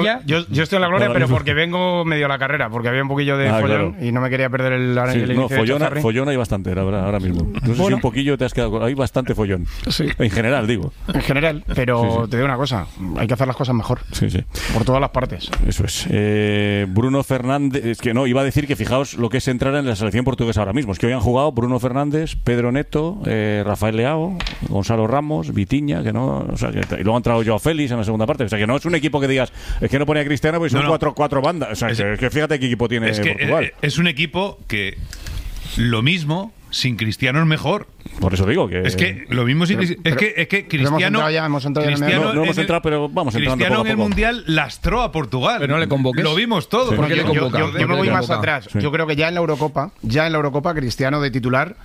Gloria. Yo estoy en la gloria, pero porque vengo medio a la carrera, porque había un poquillo de follón, claro, y no me quería perder el inicio de follón hay bastante ahora mismo. No sé si un poquillo te has quedado. Hay bastante follón. Sí. En general, digo. En general, pero sí. Te digo una cosa, hay que hacer las cosas mejor. Sí. Por todas las partes. Eso es. Bruno Fernández, es que no, iba a decir que fijaos lo que es entrar en la selección portuguesa ahora mismo. Es que hoy han jugado Bruno Fernández, Pedro Neto, Rafael Leao, Gonzalo Ramos, Vitiña, que no, o sea, y luego ha entrado Joao Félix en la segunda parte. O sea, que no es un equipo que digas, es que no pone a Cristiano porque son cuatro bandas. O sea, que fíjate qué equipo tiene Portugal. Es un equipo que lo mismo sin Cristiano es mejor. Por eso digo que... Es que lo mismo sin Cristiano... Es que Cristiano... Hemos entrado no hemos entrado, pero vamos entrando Cristiano poco a poco. en el Mundial lastró a Portugal. Pero no le convoques. Lo vimos todo. Sí. ¿Por qué le convoca? Yo me voy más atrás. Sí. Yo creo que ya en la Eurocopa, Cristiano de titular...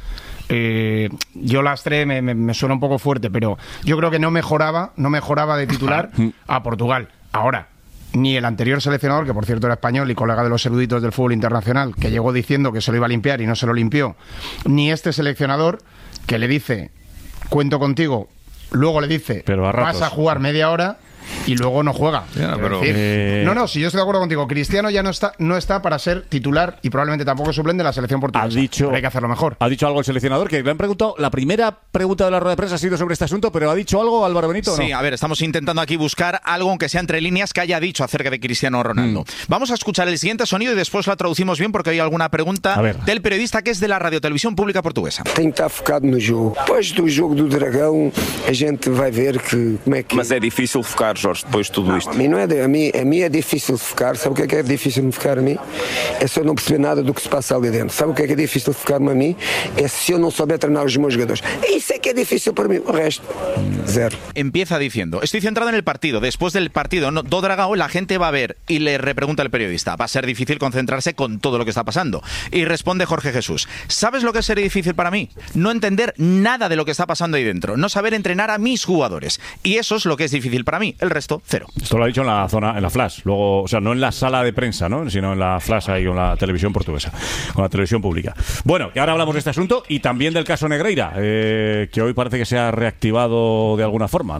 yo lastré, me suena un poco fuerte, pero yo creo que no mejoraba de titular a Portugal. Ahora, ni el anterior seleccionador, que por cierto era español y colega de los eruditos del fútbol internacional, que llegó diciendo que se lo iba a limpiar y no se lo limpió, ni este seleccionador que le dice, cuento contigo, luego le dice, vas a jugar media hora y luego no juega. Ya, pero... si yo estoy de acuerdo contigo, Cristiano ya no está para ser titular y probablemente tampoco suplente de la selección portuguesa. Pero hay que hacerlo mejor. Ha dicho algo el seleccionador, que le han preguntado, la primera pregunta de la rueda de prensa ha sido sobre este asunto, pero ¿ha dicho algo Álvaro Benito o no? Sí, a ver, estamos intentando aquí buscar algo, aunque sea entre líneas, que haya dicho acerca de Cristiano Ronaldo. Vamos a escuchar el siguiente sonido y después la traducimos bien porque hay alguna pregunta del periodista que es de la Radiotelevisión Pública Portuguesa. Tenho que estar focado no jogo. Depois do jogo do Dragão, a gente vai ver como é que... Mas é difícil focar, Jorge, depois de tudo isto. A mim é difícil de focar. Sabe o que é difícil de focar a mim? É se eu não perceber nada do que se passa ali dentro. Sabe o que é difícil de focar-me a mim? É se eu não souber treinar os meus jogadores. Isso é que é difícil para mí. O resto, zero. Empieza diciendo, estoy centrado en el partido. Después del partido do Dragão, la gente va a ver, y le repregunta el periodista, va a ser difícil concentrarse con todo lo que está pasando. Y responde Jorge Jesús, ¿sabes lo que sería difícil para mí? No entender nada de lo que está pasando ahí dentro. No saber entrenar a mis jugadores. Y eso es lo que es difícil para mí. El resto, cero. Esto lo ha dicho en la flash, luego, o sea, no en la sala de prensa, ¿no? Sino en la flash ahí con la televisión portuguesa, con la televisión pública. Bueno, que ahora hablamos de este asunto y también del caso Negreira, que hoy parece que se ha reactivado de alguna forma.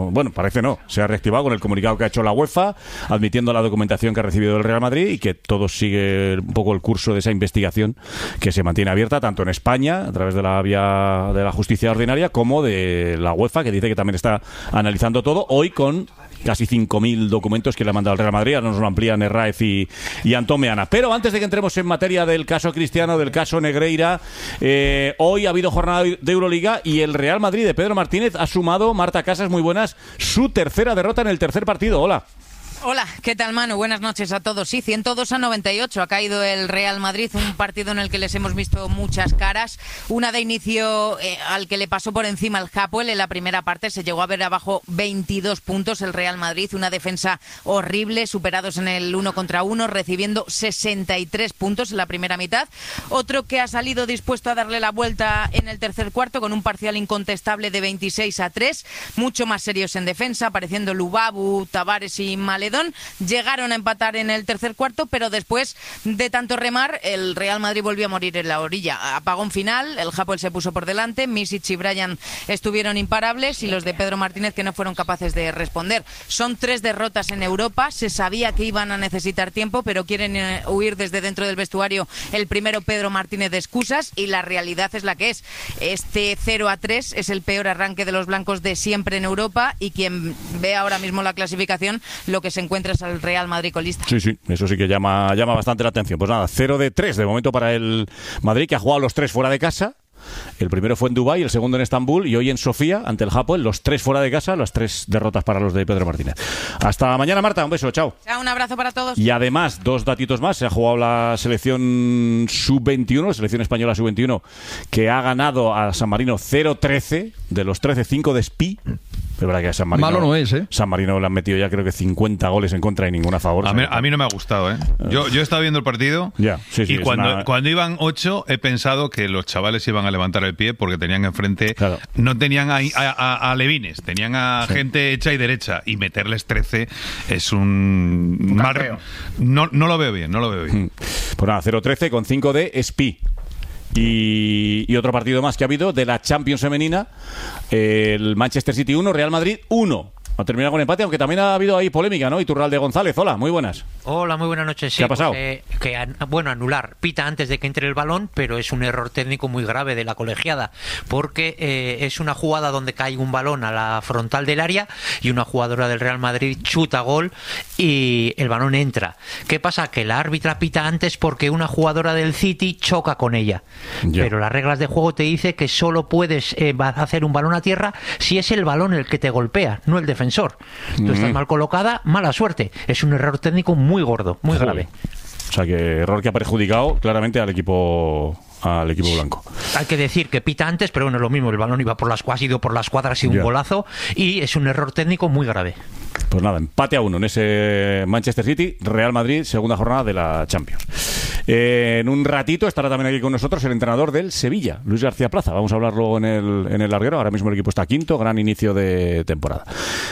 Se ha reactivado con el comunicado que ha hecho la UEFA, admitiendo la documentación que ha recibido el Real Madrid y que todo sigue un poco el curso de esa investigación que se mantiene abierta tanto en España, a través de la vía de la justicia ordinaria, como de la UEFA, que dice que también está analizando todo, hoy con casi 5.000 documentos que le ha mandado el Real Madrid. Ahora nos lo amplían Herráez y Antón Meana. Pero antes de que entremos en materia del caso Cristiano, del caso Negreira, hoy ha habido jornada de Euroliga y el Real Madrid de Pedro Martínez ha sumado, Marta Casas, muy buenas, su tercera derrota en el tercer partido. Hola. Hola, ¿qué tal, Manu? Buenas noches a todos. Sí, 102-98 ha caído el Real Madrid, un partido en el que les hemos visto muchas caras. Una de inicio al que le pasó por encima el Hapoel en la primera parte, se llegó a ver abajo 22 puntos el Real Madrid, una defensa horrible, superados en el 1 contra 1, recibiendo 63 puntos en la primera mitad. Otro que ha salido dispuesto a darle la vuelta en el tercer cuarto con un parcial incontestable de 26-3, mucho más serios en defensa, apareciendo Lubabu, Tavares y Maledón. Llegaron a empatar en el tercer cuarto, pero después de tanto remar, el Real Madrid volvió a morir en la orilla. Apagón final, el Hapoel se puso por delante, Misic y Bryan estuvieron imparables y los de Pedro Martínez que no fueron capaces de responder. Son 3 derrotas en Europa, se sabía que iban a necesitar tiempo, pero quieren huir desde dentro del vestuario el primero Pedro Martínez de excusas y la realidad es la que es. Este 0-3 es el peor arranque de los blancos de siempre en Europa y quien ve ahora mismo la clasificación, lo que se encuentra es al Real Madrid colista. Sí, eso sí que llama bastante la atención. Pues nada, 0-3 de momento para el Madrid, que ha jugado los 3 fuera de casa. El primero fue en Dubái, el segundo en Estambul y hoy en Sofía, ante el Hapoel, los 3 fuera de casa, las 3 derrotas para los de Pedro Martínez. Hasta mañana, Marta, un beso, chao. Chao, un abrazo para todos. Y además, 2 datitos más, se ha jugado la selección sub-21, la selección española sub-21, que ha ganado a San Marino 0-13, de los 13, 5 de Spi. Es verdad que a San Marino, malo no es, ¿eh? San Marino le han metido ya creo que 50 goles en contra y ninguna a favor. A mí no me ha gustado, ¿eh? Yo he estado viendo el partido y cuando iban 8 he pensado que los chavales iban a levantar el pie porque tenían enfrente, no tenían a levines, tenían a gente hecha y derecha y meterles 13 es un no lo veo bien. Pues nada, 0-13 con 5 de Spi. Y otro partido más que ha habido de la Champions femenina, el Manchester City 1, Real Madrid 1. Ha terminado con empate, aunque también ha habido ahí polémica, ¿no? Iturralde González, hola, muy buenas. Hola, muy buenas noches. Sí, ¿Qué ha pasado? Anular. Pita antes de que entre el balón, pero es un error técnico muy grave de la colegiada, porque es una jugada donde cae un balón a la frontal del área y una jugadora del Real Madrid chuta gol y el balón entra. ¿Qué pasa? Que la árbitra pita antes porque una jugadora del City choca con ella. Ya. Pero las reglas de juego te dice que solo puedes hacer un balón a tierra si es el balón el que te golpea, no el defensor. Tú estás mal colocada, mala suerte. Es un error técnico muy gordo, muy grave. O sea, que error que ha perjudicado claramente al equipo blanco. Hay que decir que pita antes, pero bueno, es lo mismo. El balón ha ido por las cuadras y un golazo, y es un error técnico muy grave. Pues nada, empate a 1 en ese Manchester City, Real Madrid, segunda jornada de la Champions. En un ratito estará también aquí con nosotros el entrenador del Sevilla, Luis García Plaza. Vamos a hablarlo en el larguero. Ahora mismo el equipo está quinto, gran inicio de temporada.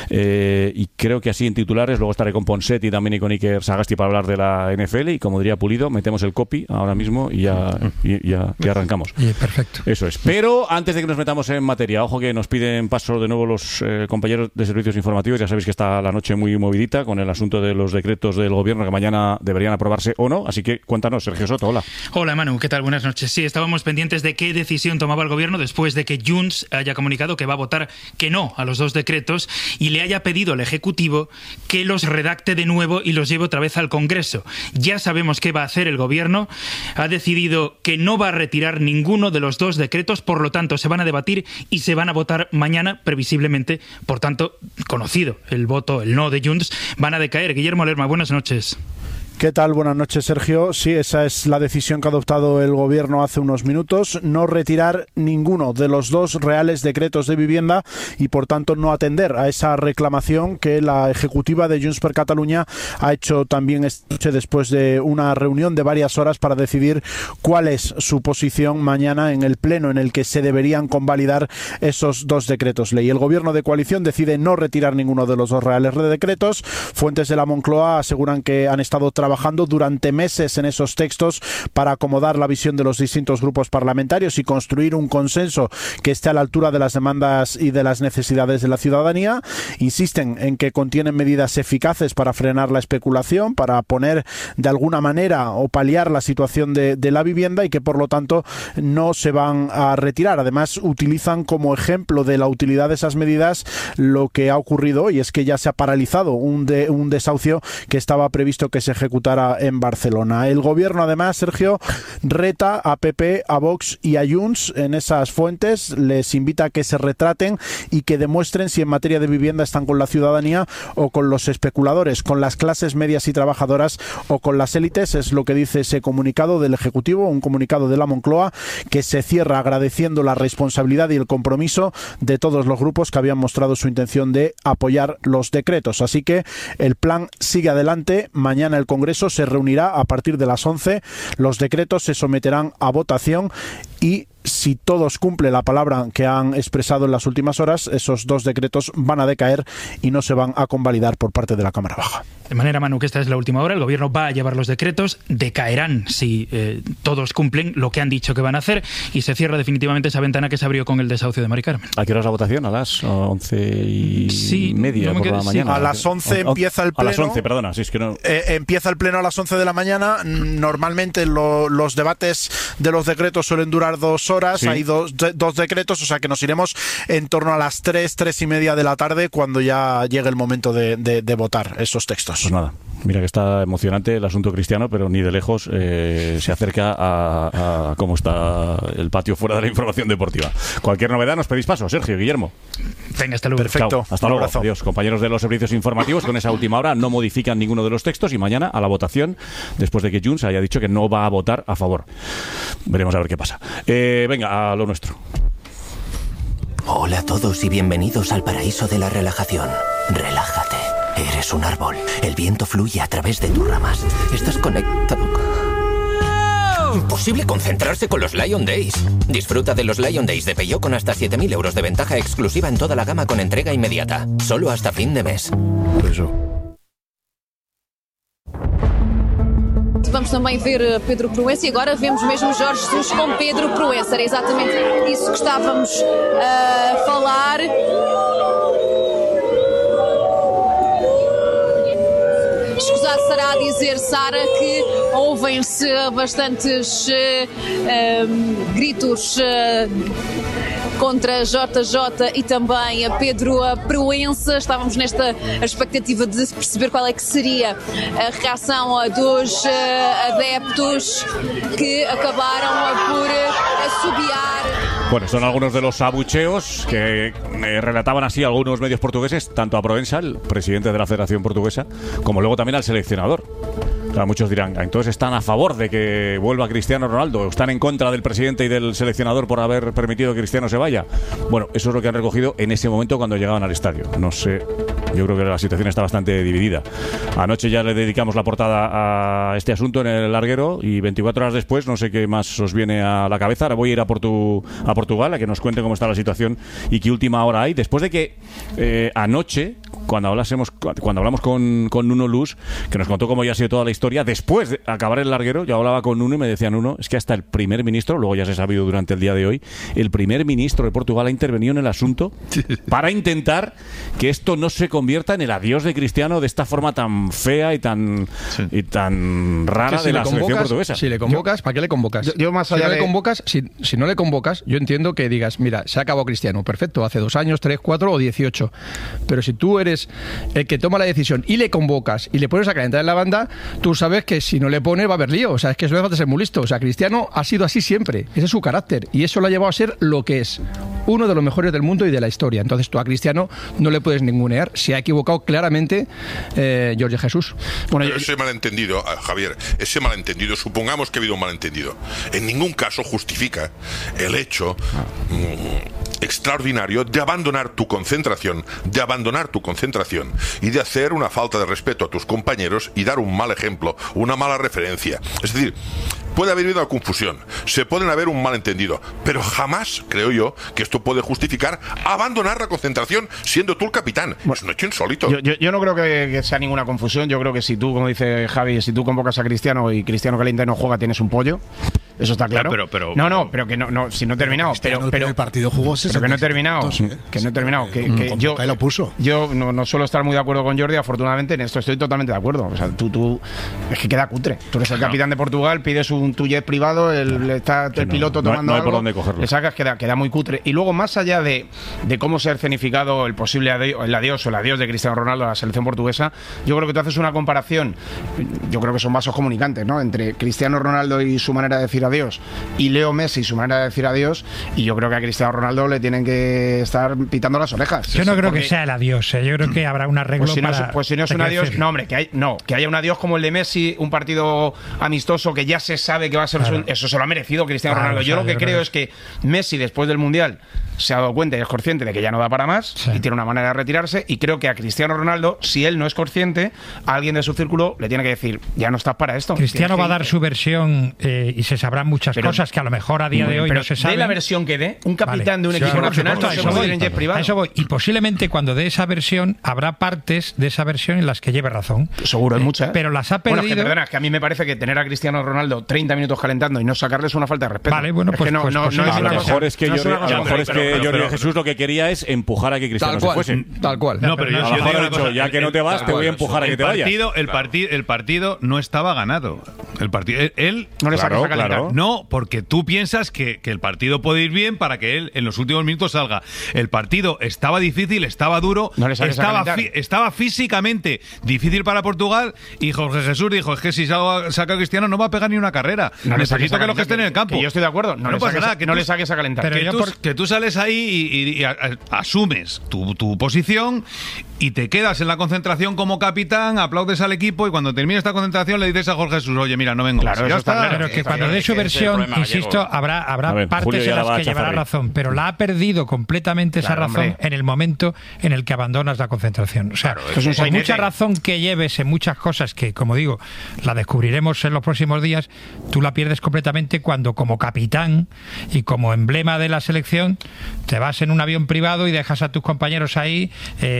Y creo que así en titulares, luego estaré con Ponseti también y con Iker Sagasti para hablar de la NFL. Y como diría Pulido, metemos el copy ahora mismo y ya arrancamos. Perfecto. Eso es. Pero antes de que nos metamos en materia, ojo que nos piden paso de nuevo los compañeros de servicios informativos. Ya sabéis que está la noche muy movidita con el asunto de los decretos del gobierno que mañana deberían aprobarse o no. Así que cuéntanos, Sergio Soto, hola. Hola Manu, ¿qué tal? Buenas noches. Sí, estábamos pendientes de qué decisión tomaba el gobierno después de que Junts haya comunicado que va a votar que no a los 2 decretos y le haya pedido al Ejecutivo que los redacte de nuevo y los lleve otra vez al Congreso. Ya sabemos qué va a hacer el gobierno. Ha decidido que no va a retirar ninguno de los 2 decretos, por lo tanto se van a debatir y se van a votar mañana, previsiblemente. Por tanto, conocido el no de Junts, van a decaer. Guillermo Lerma, buenas noches. ¿Qué tal? Buenas noches, Sergio. Sí, esa es la decisión que ha adoptado el gobierno hace unos minutos, no retirar ninguno de los 2 reales decretos de vivienda y, por tanto, no atender a esa reclamación que la ejecutiva de Junts per Catalunya ha hecho también esta noche después de una reunión de varias horas para decidir cuál es su posición mañana en el pleno en el que se deberían convalidar esos 2 decretos ley. El gobierno de coalición decide no retirar ninguno de los 2 reales de decretos. Fuentes de la Moncloa aseguran que han estado trabajando durante meses en esos textos para acomodar la visión de los distintos grupos parlamentarios y construir un consenso que esté a la altura de las demandas y de las necesidades de la ciudadanía. Insisten en que contienen medidas eficaces para frenar la especulación, para poner de alguna manera o paliar la situación de la vivienda y que por lo tanto no se van a retirar. Además, utilizan como ejemplo de la utilidad de esas medidas lo que ha ocurrido, y es que ya se ha paralizado un desahucio que estaba previsto que se ejecutara en Barcelona. El gobierno, además, Sergio, reta a PP, a Vox y a Junts en esas fuentes, les invita a que se retraten y que demuestren si en materia de vivienda están con la ciudadanía o con los especuladores, con las clases medias y trabajadoras o con las élites. Es lo que dice ese comunicado del Ejecutivo, un comunicado de la Moncloa que se cierra agradeciendo la responsabilidad y el compromiso de todos los grupos que habían mostrado su intención de apoyar los decretos. Así que el plan sigue adelante. Mañana el Congreso se reunirá a partir de las 11. Los decretos se someterán a votación y si todos cumplen la palabra que han expresado en las últimas horas, esos 2 decretos van a decaer y no se van a convalidar por parte de la Cámara Baja. De manera, Manu, que esta es la última hora. El gobierno va a llevar los decretos, decaerán si todos cumplen lo que han dicho que van a hacer y se cierra definitivamente esa ventana que se abrió con el desahucio de Mari Carmen. ¿A qué hora es la votación? ¿A las 11:30 por la mañana? A las 11 empieza el pleno. A las 11, perdona. Si es que no... empieza el pleno a las 11 de la mañana. Normalmente los debates de los decretos suelen durar 2 horas. Sí. Hay dos decretos, o sea que nos iremos en torno a las 3:30 de la tarde cuando ya llegue el momento de votar esos textos. Pues nada, mira que está emocionante el asunto cristiano, pero ni de lejos se acerca a cómo está el patio fuera de la información deportiva. Cualquier novedad nos pedís paso. Sergio, Guillermo. Venga, hasta luego. Perfecto. Chao, hasta luego. Adiós. Compañeros de los servicios informativos, con esa última hora no modifican ninguno de los textos y mañana a la votación, después de que Junts haya dicho que no va a votar a favor. Veremos a ver qué pasa. Venga, a lo nuestro. Hola a todos y bienvenidos al paraíso de la relajación. Relájate. Eres un árbol. El viento fluye a través de tus ramas. Estás conectado. Imposible concentrarse con los Lion Days. Disfruta de los Lion Days de Peugeot con hasta 7.000 euros de ventaja exclusiva en toda la gama con entrega inmediata. Solo hasta fin de mes. Eso. Vamos também ver Pedro Proença e agora vemos mesmo Jorge Jesus com Pedro Proença. Era exatamente isso que estávamos a falar. passará a dizer, Sara, que ouvem-se bastantes gritos contra JJ e também a Pedro Proença. Estávamos nesta expectativa de perceber qual é que seria a reação dos adeptos que acabaram por assobiar. Bueno, son algunos de los abucheos que relataban así algunos medios portugueses, tanto a Proença, el presidente de la Federación Portuguesa, como luego también al seleccionador. O sea, muchos dirán, entonces están a favor de que vuelva Cristiano Ronaldo, están en contra del presidente y del seleccionador por haber permitido que Cristiano se vaya. Bueno, eso es lo que han recogido en ese momento cuando llegaban al estadio. No sé, yo creo que la situación está bastante dividida. Anoche ya le dedicamos la portada a este asunto en el larguero y 24 horas después, no sé qué más os viene a la cabeza. Ahora voy a ir a Portugal a que nos cuente cómo está la situación y qué última hora hay. Después de que anoche, cuando hablamos con Nuno Luz, que nos contó cómo ya ha sido toda la historia, después de acabar el larguero, yo hablaba con Nuno y me decía Nuno, es que hasta el primer ministro, luego ya se ha sabido durante el día de hoy, el primer ministro de Portugal ha intervenido en el asunto para intentar que esto no se convierta en el adiós de Cristiano de esta forma tan fea y tan rara de la selección portuguesa. Si le convocas, ¿para qué le convocas? Yo más allá si no le convocas, si no le convocas, yo entiendo que digas, mira, se ha acabado Cristiano, perfecto, hace 2 años, 3, 4 o 18, pero si tú eres el que toma la decisión y le convocas y le pones a calentar en la banda, tú sabes que si no le pones va a haber lío. O sea, es que eso le falta ser muy listo. O sea, Cristiano ha sido así siempre. Ese es su carácter. Y eso lo ha llevado a ser lo que es. Uno de los mejores del mundo y de la historia. Entonces tú a Cristiano no le puedes ningunear. Se ha equivocado claramente Jorge Jesús. Bueno, ese malentendido, Javier, supongamos que ha habido un malentendido. En ningún caso justifica el hecho extraordinario de abandonar tu concentración y de hacer una falta de respeto a tus compañeros y dar un mal ejemplo, una mala referencia. Es decir, puede haber habido una confusión, se pueden haber un malentendido, pero jamás creo yo que esto puede justificar abandonar la concentración siendo tú el capitán. Es un hecho insólito. Yo no creo que sea ninguna confusión. Yo creo que si tú, como dice Javi, si tú convocas a Cristiano y Cristiano calienta y no juega, tienes un pollo. Eso está claro. Pero pero que no, si no he terminado. Pero el partido jugó que no he terminado. Que no he terminado. Que yo lo puso. Yo no suelo estar muy de acuerdo con Jordi, afortunadamente en esto estoy totalmente de acuerdo. O sea, tú es que queda cutre. Tú eres el capitán de Portugal, pides un tu jet privado, está el piloto tomando algo, por dónde cogerlo. Le sacas, queda muy cutre. Y luego, más allá de cómo se ha escenificado el posible adiós de Cristiano Ronaldo a la selección portuguesa, yo creo que tú haces una comparación, yo creo que son vasos comunicantes, ¿no?, entre Cristiano Ronaldo y su manera de decir adiós y Leo Messi y su manera de decir adiós, y yo creo que a Cristiano Ronaldo le tienen que estar pitando las orejas. Yo no creo que sea el adiós, yo creo que habrá un arreglo pues si no es un adiós, no, hombre, que haya un adiós como el de Messi, un partido amistoso que ya se sabe que va a ser, claro, eso se lo ha merecido Cristiano Ronaldo. Yo lo que creo es que Messi, después del Mundial, se ha dado cuenta y es consciente de que ya no da para más, y tiene una manera de retirarse, y creo que a Cristiano Ronaldo, si él no es consciente, a alguien de su círculo le tiene que decir, ya no estás para esto. Cristiano va a dar su versión y se sabrán muchas cosas que a lo mejor a día de hoy no se saben. De la versión que dé, un capitán de un equipo nacional no se puede ir en jet privado. A eso voy. Y posiblemente cuando dé esa versión, habrá partes de esa versión en las que lleve razón. Seguro, hay muchas. Pero las ha perdido. Bueno, que perdona, que a mí me parece que tener a Cristiano Ronaldo 30 minutos calentando y no sacarle es una falta de respeto. Vale, bueno, pues no es a lo mejor es que Jordi Jesús lo que quería es empujar a que Cristiano se fuese. Tal cual. No, pero yo digo una cosa, ya que no te vas, te voy a empujar a que te vayas. El partido no estaba ganado. El partido, él no le sacas a calentar. No, porque tú piensas que el partido puede ir bien para que él en los últimos minutos salga. El partido estaba difícil, estaba duro, estaba físicamente difícil para Portugal, y Jorge Jesús dijo, es que si saca a Cristiano no va a pegar ni una carrera. Necesito que lo que esté en el campo. Yo estoy de acuerdo. No pasa nada, que no le saques a calentar. Que tú sales ahí y asumes tu posición y te quedas en la concentración como capitán, aplaudes al equipo, y cuando termine esta concentración le dices a Jorge Jesús, oye, mira, no vengo. Claro, ya está. Pero que cuando dé su versión, insisto, habrá partes en las que llevará razón, pero la ha perdido completamente esa razón en el momento en el que abandonas la concentración. O sea, por mucha razón que lleves en muchas cosas que, como digo, la descubriremos en los próximos días, tú la pierdes completamente cuando, como capitán y como emblema de la selección, te vas en un avión privado y dejas a tus compañeros ahí al borde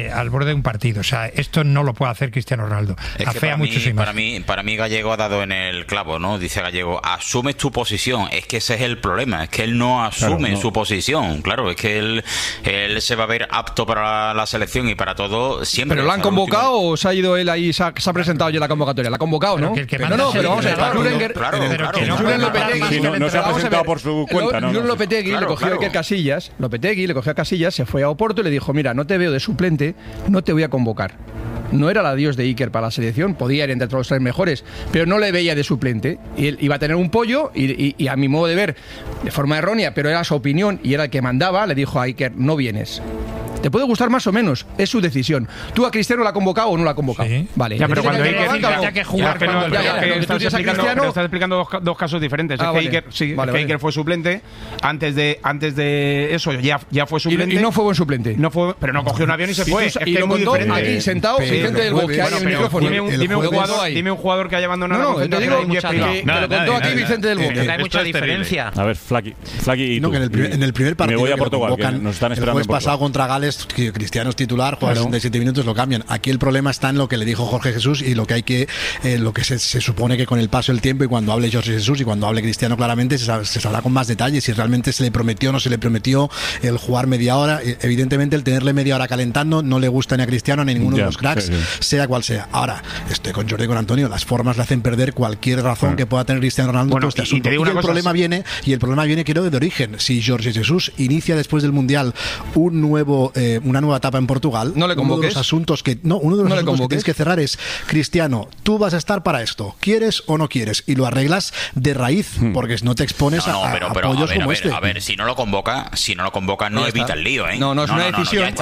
de un partido. O sea, esto no lo puede hacer Cristiano Ronaldo. Afea mucho su imagen. Para mí Gallego ha dado en el clavo, ¿no? Dice Gallego, asumes tu posición. Es que ese es el problema, es que él no asume su posición. Claro, es que él se va a ver apto para la selección y para todo siempre. ¿Pero lo han convocado o se ha ido él ahí, se ha presentado ya en la convocatoria? ¿La ha convocado, no? Pero vamos a ver, Julen Lopetegui no se ha presentado por su cuenta, ¿no? Julen Lopetegui le cogió a Iker Casillas, se fue a Oporto y le dijo, mira, no te veo de suplente, no te voy a convocar. No era el adiós de Iker para la selección, podía ir entre los 3 mejores, pero no le veía de suplente. Y él iba a tener un pollo y a mi modo de ver, de forma errónea, pero era su opinión y era el que mandaba, le dijo a Iker, no vienes. Te puede gustar más o menos, es su decisión. ¿Tú a Cristiano la has convocado o no la has convocado? Sí. Vale. Ya, pero cuando Iker que jugar, estás explicando dos casos diferentes. Iker fue suplente, antes de eso ya fue suplente. Y no fue buen suplente. Pero no cogió un avión y se fue. Y lo montó aquí sentado enfrente del bosque, hay el micrófono. Dime un jugador que haya abandonado la concentración. Te lo contó aquí Vicente del Bosque. Hay mucha diferencia. A ver, Flaky y tú. En el primer partido me voy a Portugal, que nos están esperando. El jueves pasado contra Gales, que Cristiano es titular, juega 67 minutos, lo cambian. Aquí el problema está en lo que le dijo Jorge Jesús y lo que se supone que con el paso del tiempo y cuando hable Jorge Jesús y cuando hable Cristiano claramente se sabrá con más detalles si realmente se le prometió o no se le prometió el jugar media hora. Evidentemente el tenerle media hora calentando no le gusta ni a Cristiano ni a ninguno de los cracks, sea cual sea. Ahora, estoy con Jordi y con Antonio, las formas le hacen perder cualquier razón que pueda tener Cristiano Ronaldo en este asunto. Y el problema viene creo de origen. Si Jorge Jesús inicia después del Mundial una nueva etapa en Portugal, no le convoques. Uno de los asuntos que tienes que cerrar es, Cristiano, tú vas a estar para esto, ¿quieres o no quieres? Y lo arreglas de raíz, porque no te expones a apoyos como este. A ver, si no lo convoca, no evita el lío, ¿eh? No es una decisión.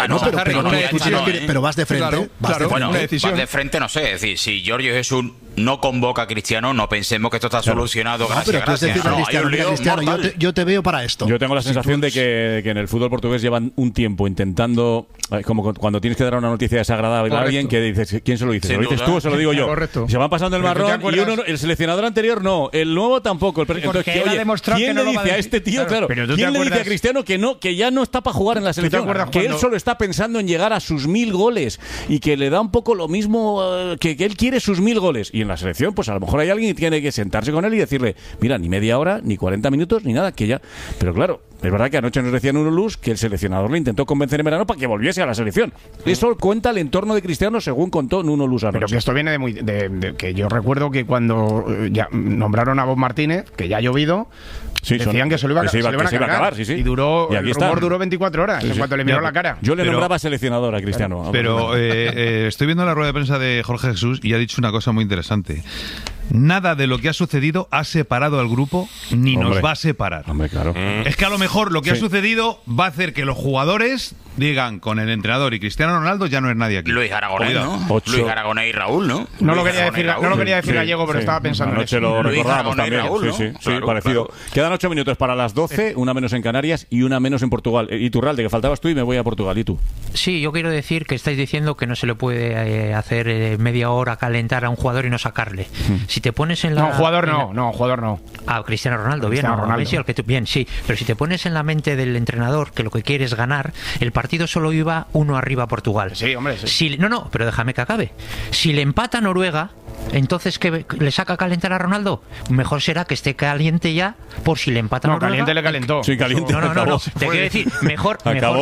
Pero vas de frente. Vas de frente, no sé. Es decir, si Jorge Jesús no convoca a Cristiano, no pensemos que esto está solucionado. Cristiano, yo te veo para esto. Yo tengo la sensación de que en el fútbol portugués llevan un tiempo intentando, como cuando tienes que dar una noticia desagradable a alguien, que dices, ¿quién se lo dice? ¿Se lo dices tú o se lo digo yo? Correcto. Se van pasando el marrón y el seleccionador anterior no, el nuevo tampoco. Entonces, ¿quién le dice a este tío? Claro, ¿quién le dice a Cristiano que ya no está para jugar en la selección? Que él solo está pensando en llegar a sus 1000 goles y que le da un poco lo mismo, que él quiere sus 1000 goles. Y en la selección, pues a lo mejor hay alguien que tiene que sentarse con él y decirle, mira, ni media hora, ni 40 minutos, ni nada, que ya. Pero claro, es verdad que anoche nos decía Nuno Luz que el seleccionador le intentó convencer en verano para que volviese a la selección. Eso cuenta el entorno de Cristiano, según contó Nuno Luz anoche. Pero que esto viene de que yo recuerdo que cuando ya nombraron a Bob Martínez, que ya ha llovido, decían que se lo iban a acabar. Y duró, el rumor duró 24 horas en cuanto le miró la cara. Yo le nombraba seleccionador a Cristiano. Pero estoy viendo la rueda de prensa de Jorge Jesús y ha dicho una cosa muy interesante. Nada de lo que ha sucedido ha separado al grupo ni nos va a separar. Claro. Es que a lo mejor lo que ha sucedido va a hacer que los jugadores digan con el entrenador y Cristiano Ronaldo ya no es nadie aquí. Luis Aragonés, ¿no? Luis Aragonés y Raúl, ¿no? No lo quería decir Gallego, pero estaba pensando en eso. Lo recordábamos también. Raúl, sí, parecido. Claro. Quedan 8 minutos para las 12, una menos en Canarias y una menos en Portugal. Iturralde, que faltabas tú y me voy a Portugal. ¿Y tú? Sí, yo quiero decir que estáis diciendo que no se le puede hacer media hora calentar a un jugador y no sacarle. Si te pones en la... jugador no. Ah, Cristiano Ronaldo, bien. Bien, sí. Pero si te pones en la mente del entrenador que lo que quiere es ganar, el partido solo iba 1 arriba a Portugal. Sí, hombre, sí. Pero déjame que acabe. Si le empata Noruega, entonces ¿qué le saca a calentar a Ronaldo? Mejor será que esté caliente ya por si le empata Noruega. No, caliente le calentó. Sí, caliente. No. Te quiero decir, mejor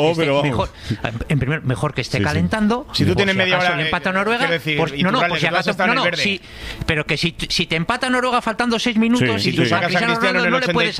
que esté calentando. Si tú tienes media hora le empata Noruega, pero que si te empata Noruega faltando 6 minutos, si tú sacas a Cristiano en el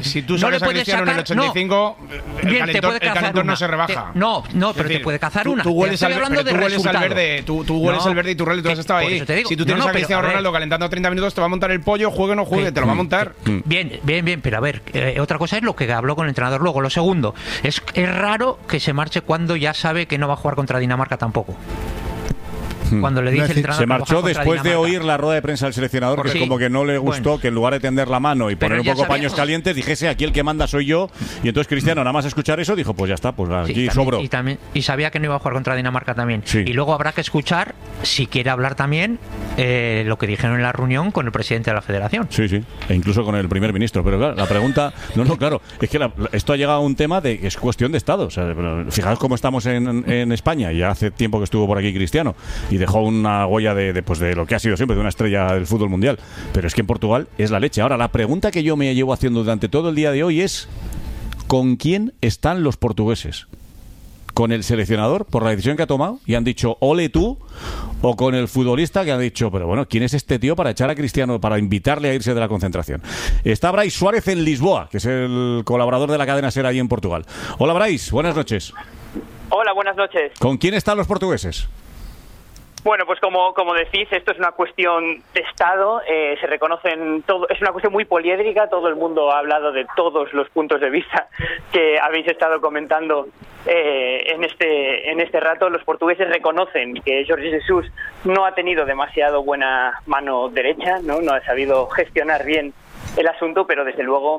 85, el calentón no se rebaja. No, pero te puede cazar una. Tú hueles al verde, tú hueles al verde y tú has estado ahí. Si tú tienes a Cristiano Ronaldo calentando 30 minutos, te va a montar el pollo, juegue o no juegue, te lo va a montar. Bien, pero a ver, otra cosa es lo que habló con el entrenador luego. Lo segundo, es raro que se marche cuando ya sabe que no va a jugar contra Dinamarca tampoco. cuando le dice el entrenador se marchó después de oír la rueda de prensa del seleccionador, que como que no le gustó que en lugar de tender la mano y poner un poco paños calientes, dijese aquí el que manda soy yo, y entonces Cristiano nada más escuchar eso dijo pues ya está, pues aquí sobro. Y sabía que no iba a jugar contra Dinamarca también. Y luego habrá que escuchar, si quiere hablar también, lo que dijeron en la reunión con el presidente de la Federación. Sí, e incluso con el primer ministro. Pero claro, la pregunta, claro, es que esto ha llegado a un tema de que es cuestión de Estado. O sea, fijaos cómo estamos en España. Ya hace tiempo que estuvo por aquí Cristiano y dejó una huella de lo que ha sido siempre, de una estrella del fútbol mundial. Pero es que en Portugal es la leche. Ahora, la pregunta que yo me llevo haciendo durante todo el día de hoy es: ¿con quién están los portugueses? ¿Con el seleccionador por la decisión que ha tomado y han dicho ole tú? ¿O con el futbolista que ha dicho, pero bueno, ¿quién es este tío para echar a Cristiano, para invitarle a irse de la concentración? Está Brais Suárez en Lisboa, que es el colaborador de la cadena SER ahí en Portugal. Hola Brais, buenas noches. Hola, buenas noches. ¿Con quién están los portugueses? Bueno, pues como decís, esto es una cuestión de Estado, se reconocen todo, es una cuestión muy poliédrica, todo el mundo ha hablado de todos los puntos de vista que habéis estado comentando en este rato. Los portugueses reconocen que Jorge Jesús no ha tenido demasiado buena mano derecha, no ha sabido gestionar bien el asunto, pero desde luego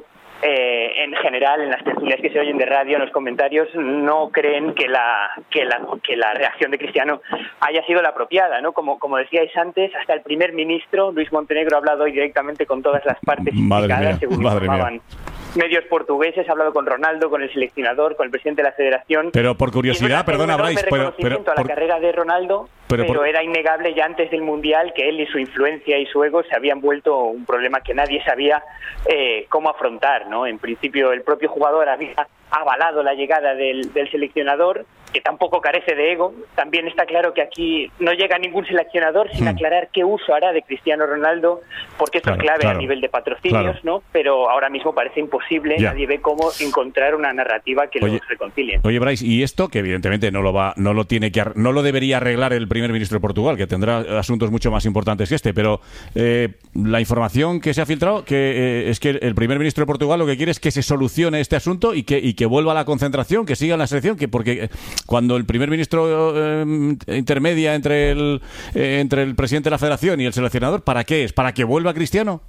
en general, en las tertulias que se oyen de radio, en los comentarios, no creen que la reacción de Cristiano haya sido la apropiada, ¿no? Como decíais antes, hasta el primer ministro, Luis Montenegro, ha hablado hoy directamente con todas las partes implicadas, según informaban medios portugueses, ha hablado con Ronaldo, con el seleccionador, con el presidente de la Federación. Pero por curiosidad, perdona, Brais, pero a la carrera de Ronaldo, pero era innegable ya antes del Mundial que él y su influencia y su ego se habían vuelto un problema que nadie sabía cómo afrontar, ¿no? En principio, el propio jugador había avalado la llegada del seleccionador, que tampoco carece de ego. También está claro que aquí no llega ningún seleccionador sin aclarar qué uso hará de Cristiano Ronaldo, porque esto es clave a nivel de patrocinios, ¿no? Pero ahora mismo parece imposible, nadie ve cómo encontrar una narrativa que los reconcilie. Oye, Brais, y esto que evidentemente no lo debería arreglar el primer ministro de Portugal, que tendrá asuntos mucho más importantes que este, pero la información que se ha filtrado es que el primer ministro de Portugal lo que quiere es que se solucione este asunto y que vuelva a la concentración, que siga en la selección, porque cuando el primer ministro intermedia entre el presidente de la Federación y el seleccionador, ¿para qué es? ¿Para que vuelva Cristiano?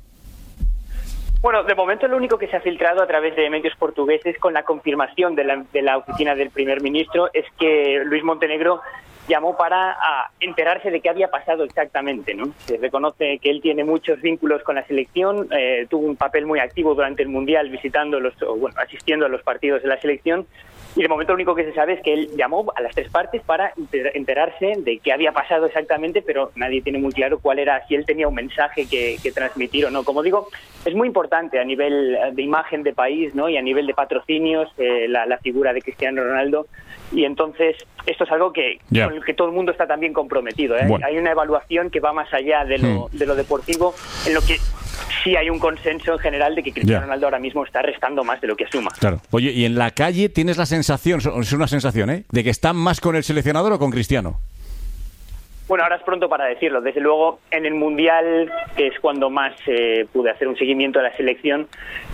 Bueno, de momento lo único que se ha filtrado a través de medios portugueses con la confirmación de la oficina del primer ministro es que Luis Montenegro llamó para enterarse de qué había pasado exactamente, ¿no? Se reconoce que él tiene muchos vínculos con la selección, tuvo un papel muy activo durante el Mundial asistiendo a los partidos de la selección, y de momento lo único que se sabe es que él llamó a las tres partes para enterarse de qué había pasado exactamente, pero nadie tiene muy claro cuál era, si él tenía un mensaje que transmitir o no. Como digo, es muy importante a nivel de imagen de país, ¿no? Y a nivel de patrocinios, la figura de Cristiano Ronaldo, y entonces esto es algo con el que todo el mundo está también comprometido, ¿eh? Bueno. Hay una evaluación que va más allá de lo deportivo, en lo que sí hay un consenso en general de que Cristiano Ronaldo ahora mismo está restando más de lo que suma. Claro. Oye, y en la calle tienes la sensación, es una sensación, de que están más con el seleccionador o con Cristiano. Bueno, ahora es pronto para decirlo. Desde luego, en el Mundial, que es cuando más pude hacer un seguimiento de la selección,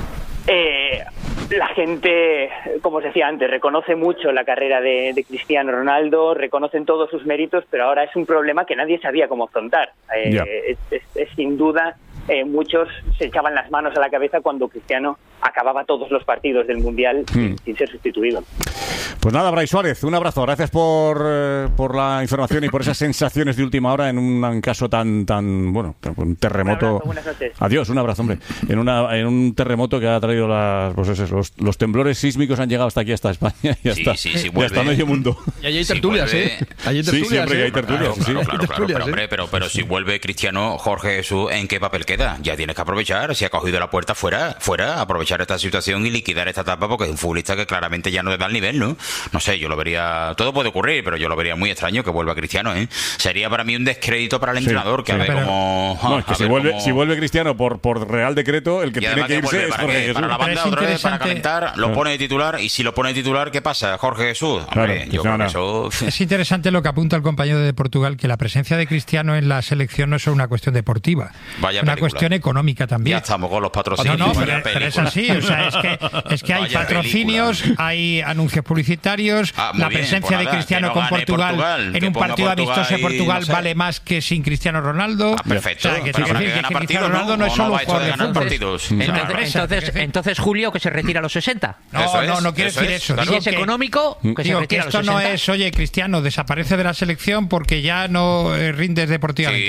la gente, como os decía antes, reconoce mucho la carrera de Cristiano Ronaldo, reconocen todos sus méritos, pero ahora es un problema que nadie sabía cómo afrontar. Es sin duda, muchos se echaban las manos a la cabeza cuando Cristiano acababa todos los partidos del Mundial sin ser sustituido. Pues nada, Brais Suárez, un abrazo. Gracias por la información y por esas sensaciones de última hora en un caso tan bueno, un terremoto. Un abrazo, buenas noches. Adiós, un abrazo, hombre. En un terremoto que ha traído los temblores sísmicos han llegado hasta aquí, hasta España y hasta medio mundo. Y ahí hay tertulias, Sí, siempre que hay tertulias. Claro, hombre, pero si vuelve Cristiano, Jorge Jesús, ¿en qué papel queda? Ya tienes que aprovechar. Si ha cogido la puerta fuera, aprovechar esta situación y liquidar esta etapa, porque es un futbolista que claramente ya no te da el nivel, ¿no? No sé, yo lo vería... Todo puede ocurrir, pero yo lo vería muy extraño que vuelva Cristiano, ¿eh? Sería para mí un descrédito para el entrenador, que a ver cómo... No, es que si vuelve Cristiano por Real Decreto, el que tiene que irse es Jorge Jesús. Para la banda otra vez, para calentar, lo pone de titular, y si lo pone de titular, ¿qué pasa? Jorge Jesús. Hombre, yo creo que eso... Es interesante lo que apunta el compañero de Portugal, que la presencia de Cristiano en la selección no es solo una cuestión deportiva, es una cuestión económica también. Ya estamos con los patrocinios. Pero es sí, o sea, es que hay patrocinios, hay anuncios publicitarios, la presencia de Cristiano con Portugal en un partido amistoso de Portugal vale más que sin Cristiano Ronaldo. Perfecto. O sea, que Cristiano Ronaldo no es solo un jugador de fútbol. Entonces, Julio, que se retira a los 60. No quiere decir eso. Si es económico, que se retira a los 60. Esto no es, oye, Cristiano desaparece de la selección porque ya no rindes deportivamente.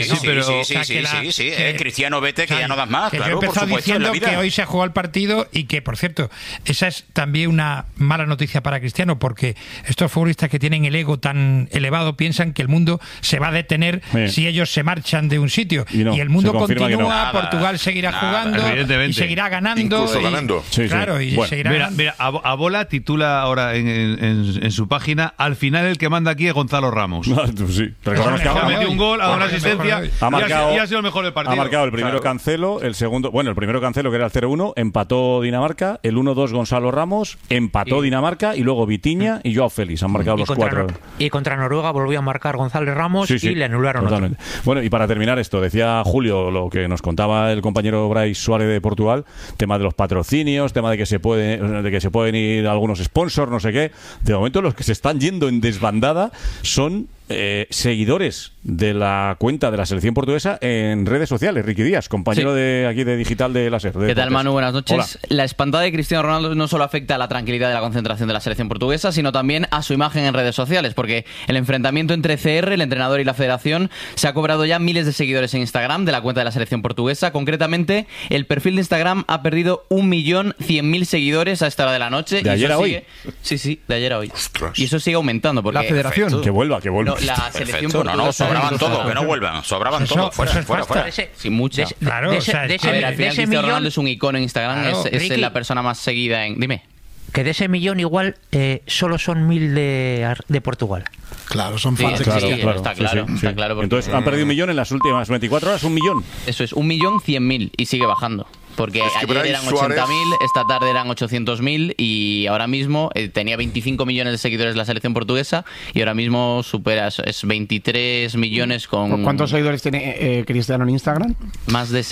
Sí, Cristiano, vete, que ya no das más. Que claro, yo he empezado por supuesto, diciendo que hoy se ha jugado el partido y que, por cierto, esa es también una mala noticia para Cristiano, porque estos futbolistas que tienen el ego tan elevado piensan que el mundo se va a detener si ellos se marchan de un sitio. Y el mundo continúa, Portugal seguirá jugando y seguirá ganando. Incluso ganando. Claro, y seguirá ganando. Mira, Abola titula ahora en su página: al final el que manda aquí es Gonzalo Ramos. Sí. Recordamos que ha metido un gol, ha dado una asistencia y ha sido el mejor del partido. Ha marcado el primero Cancelo, el segundo, el primero Cancelo, que era el 0-1, empató Dinamarca, el 1-2 Gonzalo Ramos, empató Dinamarca, y luego Vitinha y Joao Félix han marcado los 4. Y contra Noruega volvió a marcar Gonzalo Ramos y le anularon totalmente. Bueno, y para terminar esto, decía Julio lo que nos contaba el compañero Brais Suárez de Portugal, tema de los patrocinios, tema de que se pueden ir algunos sponsors, no sé qué. De momento los que se están yendo en desbandada son seguidores de la cuenta de la selección portuguesa en redes sociales. Ricky Díaz, compañero de aquí de Digital de la SER. ¿Qué tal, Manu? Buenas noches. Hola. La espantada de Cristiano Ronaldo no solo afecta a la tranquilidad de la concentración de la selección portuguesa, sino también a su imagen en redes sociales, porque el enfrentamiento entre CR, el entrenador, y la federación se ha cobrado ya miles de seguidores en Instagram de la cuenta de la selección portuguesa. Concretamente, el perfil de Instagram ha perdido 1.100.000 seguidores a esta hora de la noche. ¿De ayer a hoy? Sí, de ayer a hoy. Ostras. Y eso sigue aumentando. Porque la federación. Perfecto. Que vuelva. No, la selección portuguesa. Sobraban todo, que no vuelvan. Sobraban todo. Fuera. Sin mucha. Claro, al final Cristiano Ronaldo es un icono en Instagram, claro, es la persona más seguida en... Dime. Que de ese millón igual solo son 1.000 de Portugal. Claro, son fans. Está claro. Entonces han perdido 1 millón en las últimas 24 horas, 1 millón. Eso es, 1.100.000 y sigue bajando. Porque ayer eran 80.000, esta tarde eran 800.000 y ahora mismo tenía 25 millones de seguidores la selección portuguesa y ahora mismo supera, es 23 millones con... ¿Cuántos seguidores tiene Cristiano en Instagram? Más de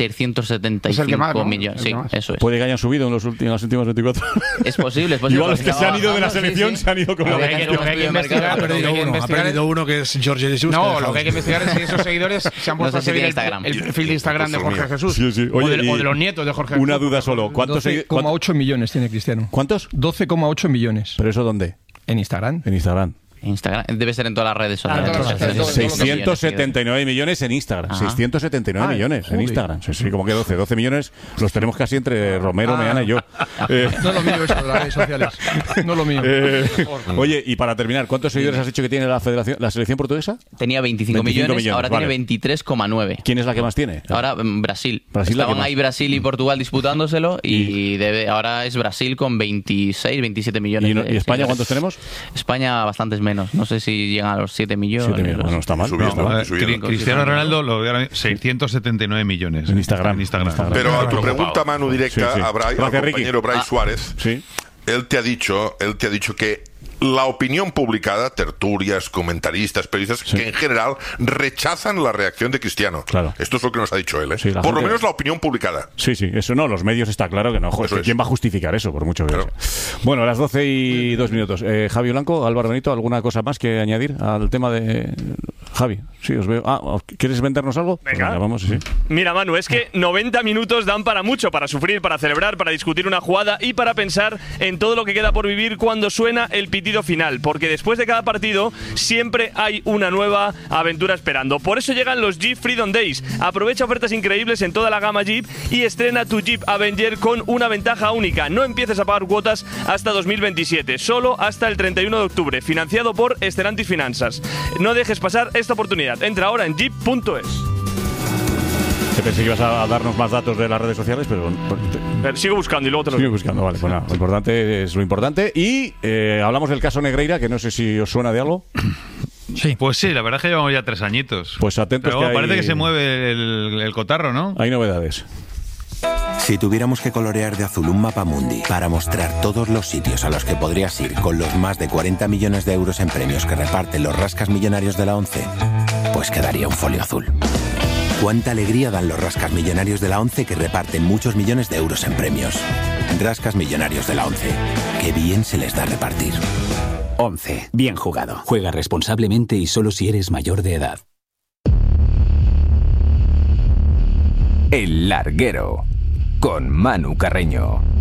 675 millones, sí, eso es. ¿Puede que hayan subido en las últimas 24 horas? Es posible. Igual los que se han ido de la selección se han ido como... Ha perdido uno que es Jorge Jesús. No, lo que hay que investigar es si esos seguidores se han puesto a seguir el perfil de Instagram de Jorge Jesús. O de los nietos de Jorge. Una duda solo. 12,8 millones tiene Cristiano. ¿Cuántos? 12,8 millones. ¿Pero eso dónde? En Instagram. En Instagram. Debe ser en todas las redes sociales. 679 millones en Instagram. 679 millones en Instagram. Sí, como que 12 millones los tenemos casi entre Romero, Meana y yo. No lo mío eso de las redes sociales. No lo mío. Oye, y para terminar, ¿cuántos seguidores has dicho que tiene la selección portuguesa? Tenía 25 millones, ahora tiene 23,9. ¿Quién es la que más tiene? Ahora Brasil. Estaban ahí Brasil y Portugal disputándoselo y ahora es Brasil con 26, 27 millones. ¿Y España cuántos tenemos? España bastantes menos. No sé si llegan a los 7 millones. No está mal. Cristiano Ronaldo lo veo 679 millones en Instagram. Pero a tu pregunta, Manu, directa, al compañero Brais Suárez, él te ha dicho que la opinión publicada, tertulias, comentaristas, periodistas, que en general rechazan la reacción de Cristiano. Claro. Esto es lo que nos ha dicho él, ¿eh? Sí, por lo menos la opinión publicada. Sí, eso no, los medios está claro que no. ¿Quién va a justificar eso? Por mucho que sea. Bueno, a las 12:02. Javi Blanco, Álvaro Benito, ¿alguna cosa más que añadir al tema de Javi? Sí, os veo. ¿Quieres vendernos algo? Venga. Pues vamos, sí. Mira, Manu, es que 90 minutos dan para mucho, para sufrir, para celebrar, para discutir una jugada y para pensar en todo lo que queda por vivir cuando suena el pitido final, porque después de cada partido siempre hay una nueva aventura esperando. Por eso llegan los Jeep Freedom Days. Aprovecha ofertas increíbles en toda la gama Jeep y estrena tu Jeep Avenger con una ventaja única. No empieces a pagar cuotas hasta 2027, solo hasta el 31 de octubre, financiado por Stellantis Finanzas. No dejes pasar esta oportunidad. Entra ahora en jeep.es. Pensé que ibas a darnos más datos de las redes sociales, pero... Sigo buscando y luego te lo digo. Sigo buscando, vale. Pues nada, lo importante es lo importante. Y hablamos del caso Negreira, que no sé si os suena de algo. Sí. Pues sí, la verdad es que llevamos ya 3 añitos. Pues atentos. Pero parece que se mueve el cotarro, ¿no? Hay novedades. Si tuviéramos que colorear de azul un mapa mundi para mostrar todos los sitios a los que podrías ir con los más de 40 millones de euros en premios que reparten los rascas millonarios de la ONCE, pues quedaría un folio azul. Cuánta alegría dan los rascas millonarios de la ONCE que reparten muchos millones de euros en premios. Rascas millonarios de la ONCE. Qué bien se les da repartir. 11. Bien jugado. Juega responsablemente y solo si eres mayor de edad. El Larguero, con Manu Carreño.